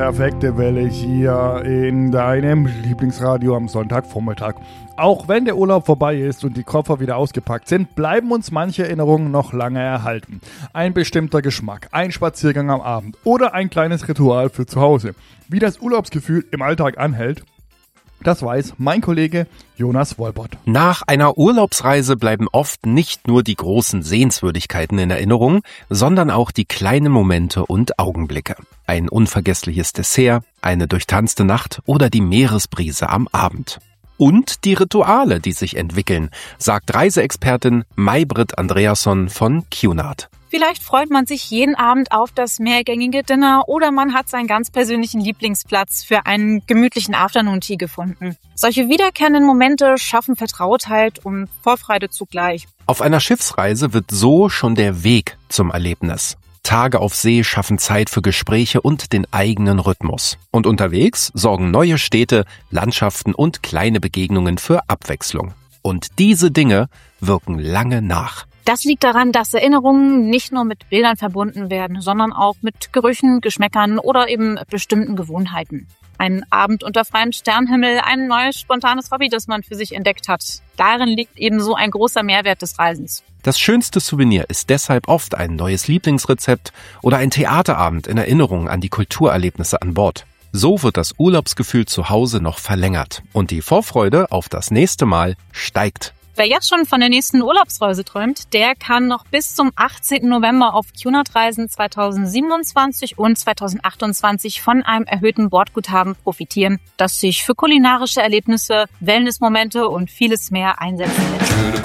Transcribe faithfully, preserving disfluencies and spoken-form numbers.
perfekte Welle hier in deinem Lieblingsradio am Sonntagvormittag. Auch wenn der Urlaub vorbei ist und die Koffer wieder ausgepackt sind, bleiben uns manche Erinnerungen noch lange erhalten. Ein bestimmter Geschmack, ein Spaziergang am Abend oder ein kleines Ritual für zu Hause. Wie das Urlaubsgefühl im Alltag anhält, das weiß mein Kollege Jonas Wolbert. Nach einer Urlaubsreise bleiben oft nicht nur die großen Sehenswürdigkeiten in Erinnerung, sondern auch die kleinen Momente und Augenblicke. Ein unvergessliches Dessert, eine durchtanzte Nacht oder die Meeresbrise am Abend. Und die Rituale, die sich entwickeln, sagt Reiseexpertin May-Britt Andreasson von Cunard. Vielleicht freut man sich jeden Abend auf das mehrgängige Dinner oder man hat seinen ganz persönlichen Lieblingsplatz für einen gemütlichen Afternoon-Tea gefunden. Solche wiederkehrenden Momente schaffen Vertrautheit und Vorfreude zugleich. Auf einer Schiffsreise wird so schon der Weg zum Erlebnis. Tage auf See schaffen Zeit für Gespräche und den eigenen Rhythmus. Und unterwegs sorgen neue Städte, Landschaften und kleine Begegnungen für Abwechslung. Und diese Dinge wirken lange nach. Das liegt daran, dass Erinnerungen nicht nur mit Bildern verbunden werden, sondern auch mit Gerüchen, Geschmäckern oder eben bestimmten Gewohnheiten. Ein Abend unter freiem Sternenhimmel, ein neues spontanes Hobby, das man für sich entdeckt hat. Darin liegt eben so ein großer Mehrwert des Reisens. Das schönste Souvenir ist deshalb oft ein neues Lieblingsrezept oder ein Theaterabend in Erinnerung an die Kulturerlebnisse an Bord. So wird das Urlaubsgefühl zu Hause noch verlängert und die Vorfreude auf das nächste Mal steigt. Wer jetzt schon von der nächsten Urlaubsreise träumt, der kann noch bis zum achtzehnten November auf Cunard-Reisen zweitausendsiebenundzwanzig und zweitausendachtundzwanzig von einem erhöhten Bordguthaben profitieren, das sich für kulinarische Erlebnisse, Wellnessmomente und vieles mehr einsetzen wird.